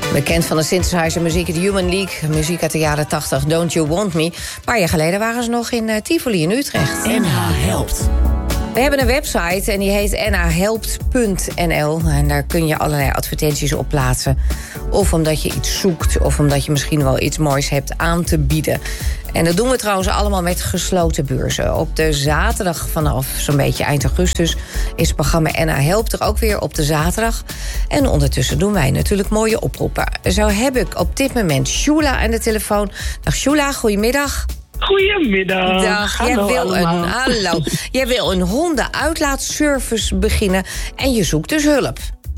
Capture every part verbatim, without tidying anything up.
Bekend van de synthesizer muziek, de Human League. Muziek uit de jaren tachtig, Don't You Want Me. Een paar jaar geleden waren ze nog in uh, Tivoli in Utrecht. N H helpt. We hebben een website en die heet n h helpt punt n l. En daar kun je allerlei advertenties op plaatsen. Of omdat je iets zoekt, of omdat je misschien wel iets moois hebt aan te bieden. En dat doen we trouwens allemaal met gesloten beurzen. Op de zaterdag vanaf zo'n beetje eind augustus is het programma N H Helpt er ook weer op de zaterdag. En ondertussen doen wij natuurlijk mooie oproepen. Zo heb ik op dit moment Shula aan de telefoon. Dag Shula, goedemiddag. Goedemiddag. Dag. Hallo, Jij wil, een, hallo. Jij wil een hondenuitlaatservice beginnen en je zoekt dus hulp.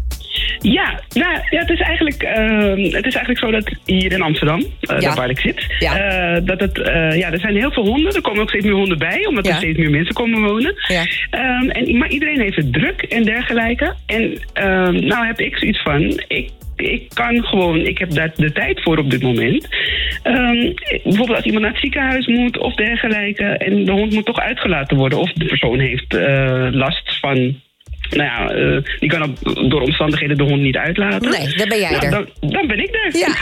Ja, nou, ja, het is eigenlijk, uh, het is eigenlijk zo dat hier in Amsterdam, uh, Ja. daar waar ik zit, Ja. uh, dat het, uh, ja, er zijn heel veel honden. Er komen ook steeds meer honden bij, omdat Ja. er steeds meer mensen komen wonen. Ja. Um, en, maar iedereen heeft het druk en dergelijke. En um, nou heb ik zoiets van, ik Ik kan gewoon, ik heb daar de tijd voor op dit moment. Um, bijvoorbeeld als iemand naar het ziekenhuis moet of dergelijke. En de hond moet toch uitgelaten worden. Of de persoon heeft uh, last van, nou ja, uh, die kan op, door omstandigheden de hond niet uitlaten. Nee, dan ben jij nou, er. Dan, dan ben ik er. Ja.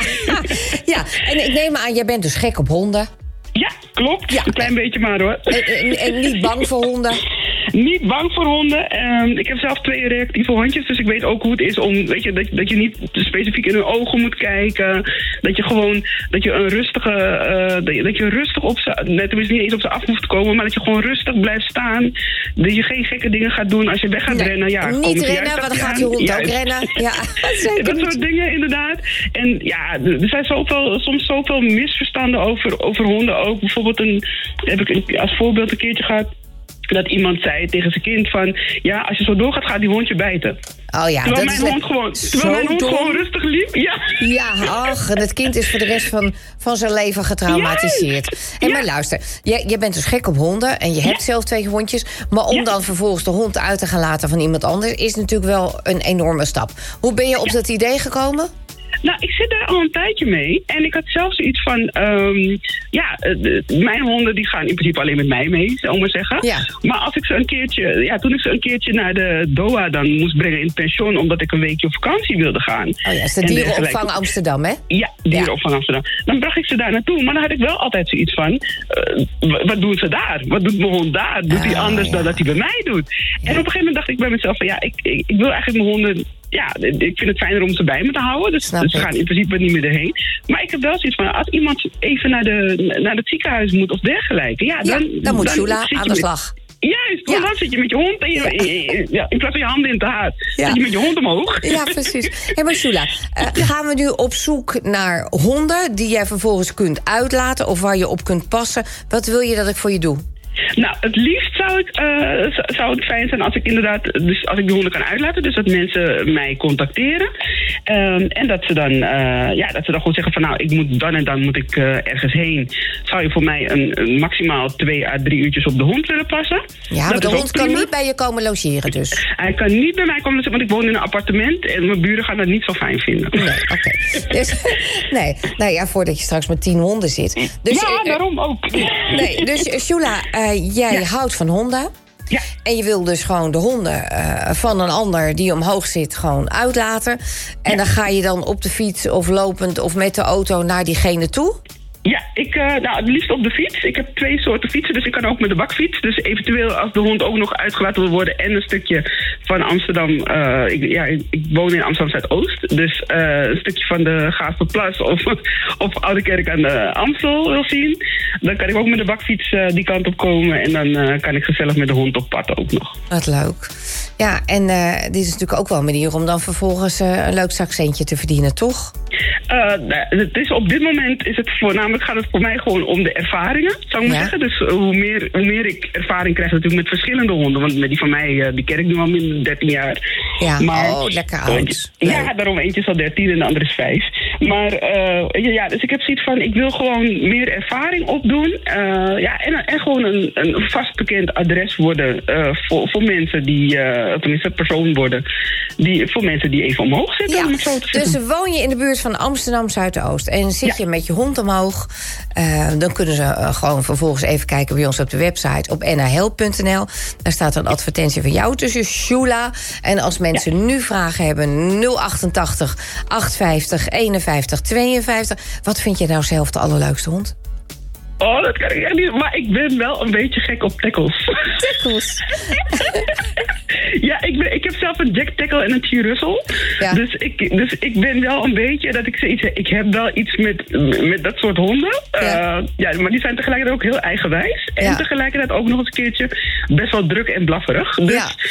Ja, en ik neem aan, jij bent dus gek op honden. Ja, klopt. Ja. Een klein beetje maar hoor. En, en, en niet bang voor honden. Niet bang voor honden. Um, ik heb zelf twee reactieve hondjes, dus ik weet ook hoe het is om, weet je, dat, dat je niet specifiek in hun ogen moet kijken. Dat je gewoon, dat je een rustige, uh, dat, je, dat je rustig op ze, net tenminste niet eens op ze af hoeft te komen, maar dat je gewoon rustig blijft staan. Dat je geen gekke dingen gaat doen als je weg gaat Nee, rennen. Ja, niet komen ze rennen, juist want dan achter gaat je die hond aan. ook Juist. rennen. Ja, zeker Dat niet. soort dingen inderdaad. En ja, er zijn zoveel, soms zoveel misverstanden over, over honden ook. Bijvoorbeeld een, heb ik als voorbeeld een keertje gehad dat iemand zei tegen zijn kind van, ja, als je zo doorgaat, gaat die hondje bijten. Oh ja, terwijl dat mijn is hond, gewoon, terwijl mijn hond dom. gewoon rustig liep. Ja. Ja, ach, en het kind is voor de rest van, van zijn leven getraumatiseerd. En Ja. maar luister, jij, jij bent dus gek op honden en je hebt Ja. zelf twee hondjes. Maar om Ja. dan vervolgens de hond uit te gaan laten van iemand anders is natuurlijk wel een enorme stap. Hoe ben je op dat idee gekomen? Nou, ik zit daar al een tijdje mee. En ik had zelf zoiets van, um, ja, de, mijn honden die gaan in principe alleen met mij mee, zou ik maar zeggen. Ja. Maar als ik ze een keertje, ja, toen ik ze een keertje naar de D O A dan moest brengen in het pension, omdat ik een weekje op vakantie wilde gaan. Oh ja, is de En dierenopvang dergelijke. Amsterdam, hè? Ja, dierenopvang Amsterdam. Dan bracht ik ze daar naartoe. Maar dan had ik wel altijd zoiets van, uh, w- wat doen ze daar? Wat doet mijn hond daar? Doet hij Ah, anders ja. dan dat hij bij mij doet? En op een gegeven moment dacht ik bij mezelf van, ja, ik, ik, ik wil eigenlijk mijn honden, ja, ik vind het fijner om ze bij me te houden. Dus, Snap dus ze ik. gaan in principe niet meer erheen. Maar ik heb wel zoiets van, als iemand even naar, de, naar het ziekenhuis moet of dergelijke, ja, Ja, dan, dan moet Shula zit je aan de met- slag. Juist, want Ja. dan zit je met je hond en je, Ja. ja, in plaats van je handen in te haat, Ja. zit je met je hond omhoog. Ja, precies. Hé, maar Shula, uh, gaan we nu op zoek naar honden die jij vervolgens kunt uitlaten of waar je op kunt passen? Wat wil je dat ik voor je doe? Nou, het liefst zou, ik, uh, z- zou het fijn zijn als ik inderdaad, dus als ik de honden kan uitlaten, dus dat mensen mij contacteren. Um, en dat ze dan, uh, ja, dat ze dan gewoon zeggen van, nou, ik moet dan en dan moet ik uh, ergens heen. Zou je voor mij een, een maximaal twee à drie uurtjes op de hond willen passen? Ja, maar Dat de is ook hond kan prima. niet bij je komen logeren dus. Hij kan niet bij mij komen, want ik woon in een appartement en mijn buren gaan dat niet zo fijn vinden. Nee, oké. Dus, nee, nou ja, voordat je straks met tien honden zit. Dus, ja, eh, daarom ook. Nee, dus eh, Shula, uh, jij Ja. houdt van honden. Ja. En je wil dus gewoon de honden uh, van een ander die omhoog zit gewoon uitlaten. En Ja. dan ga je dan op de fiets of lopend of met de auto naar diegene toe? Ja, ik, uh, nou, het liefst op de fiets. Ik heb twee soorten fietsen, dus ik kan ook met de bakfiets. Dus eventueel als de hond ook nog uitgelaten wil worden en een stukje van Amsterdam. Uh, ik, ja, ik, ik woon in Amsterdam Zuidoost, dus uh, een stukje van de Gaafperplas of, of Oude Kerk aan de Amstel wil zien. Dan kan ik ook met de bakfiets uh, die kant op komen en dan uh, kan ik gezellig met de hond op pad ook nog. Wat leuk. Ja, en uh, dit is natuurlijk ook wel een manier om dan vervolgens uh, een leuk zakcentje te verdienen, toch? Uh, nou, het is op dit moment is het voornamelijk gaat het voor mij gewoon om de ervaringen, zou ik maar Ja. zeggen. Dus uh, hoe, meer, hoe meer ik ervaring krijg natuurlijk met verschillende honden. Want met die van mij, uh, die ken ik nu al minder dan dertien jaar. Ja, Maar, oh, lekker oud. Ja, Leuk. daarom eentje is al dertien en de andere is vijf. Maar uh, ja, dus ik heb zoiets van, ik wil gewoon meer ervaring opdoen. Uh, ja, en, en gewoon een, een vast bekend adres worden uh, voor, voor mensen die, uh, tenminste persoon worden, die, voor mensen die even omhoog zitten. Ja, om het zo te zeggen. dus woon je in de buurt van Amsterdam Zuidoost en zit Ja. je met je hond omhoog, uh, dan kunnen ze uh, gewoon vervolgens even kijken bij ons op de website op n h help punt n l. Daar staat een advertentie van jou tussen, Shula. En als mensen mensen Ja. nu vragen hebben, nul achtentachtig, achthonderdvijftig, eenenvijftig, tweeënvijftig. Wat vind je nou zelf de allerleukste hond? Oh, dat kan ik echt niet. Maar ik ben wel een beetje gek op tackles. Tackles. Ja, ik, ben, ik heb zelf een Jack Tackle en een T. Russell. Ja. Dus, ik, dus ik ben wel een beetje dat ik zoiets heb. Ik heb wel iets met, met dat soort honden. Ja. Uh, ja, maar die zijn tegelijkertijd ook heel eigenwijs. En Ja. tegelijkertijd ook nog eens een keertje best wel druk en blafferig. Dus Ja.